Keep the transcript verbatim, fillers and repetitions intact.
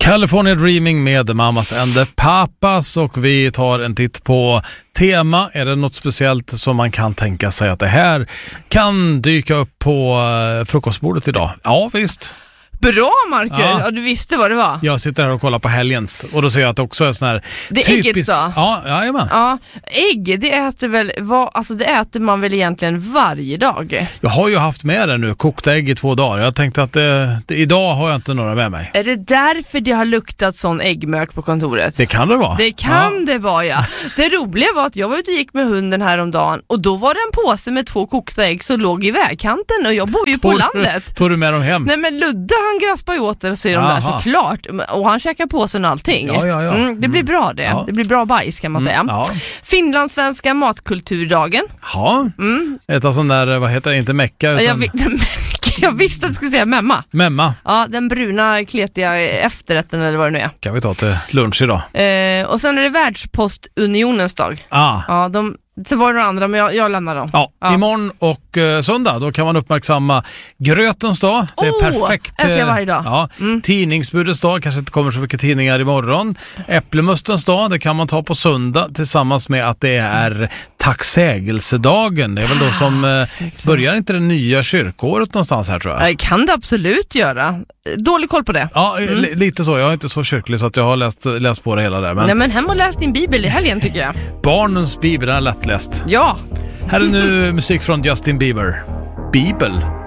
California Dreaming med Mamas and the Papas, och vi tar en titt på tema. Är det något speciellt som man kan tänka sig att det här kan dyka upp på frukostbordet idag? Ja, visst. Bra, Marcus. Ja. Ja, du visste vad det var. Jag sitter här och kollar på helgens och då ser jag att det också är sån här det är typisk... ägget så. Ja, jajamän. Ja, ägg, det äter väl vad, alltså det äter man väl egentligen varje dag. Jag har ju haft med det nu, kokta ägg i två dagar. Jag tänkte att det, det, idag har jag inte några med mig. Är det därför det har luktat sån äggmök på kontoret? Det kan det vara. Det kan ja. det vara, ja. Det roliga var att jag var ute och gick med hunden häromdagen och då var det en påse med två kokta ägg som låg i vägkanten och jag bor ju på tog, landet. Tog du med dem hem? Nej, men Ludde han graspar ju åt det och ser dem där såklart. Och han käkar påsen och allting. Ja, ja, ja. Mm, det blir bra det. Ja. Det blir bra bajs kan man mm, säga. Ja. Finlandssvenska matkulturdagen. Ja, mm. ett av sån där, vad heter det, inte mecka utan... Jag, jag visste att du skulle säga memma. Memma. Ja, den bruna kletiga efterrätten eller vad det nu är. Kan vi ta till lunch idag. Eh, och sen är det Världspostunionens dag. Ah. Ja, de... Så var det några andra, men jag, jag lämnar dem. Ja, ja. Imorgon och eh, söndag, då kan man uppmärksamma grötens dag. Det är oh, perfekt. Äter jag varje dag. Ja, mm. Tidningsbudets dag, kanske inte kommer så mycket tidningar imorgon. Äpplemustens dag, det kan man ta på söndag tillsammans med att det är tacksägelsedagen. Det är väl då som eh, börjar inte det nya kyrkåret någonstans här, tror jag. Jag kan det absolut göra. Dålig koll på det. Ja, mm. l- lite så. Jag är inte så kyrklig så att jag har läst, läst på det hela där. Men... Nej, men hem och läs din bibel i helgen tycker jag. Barnens bibel är lättläst. Ja. Här är nu musik från Justin Bieber. Bibel.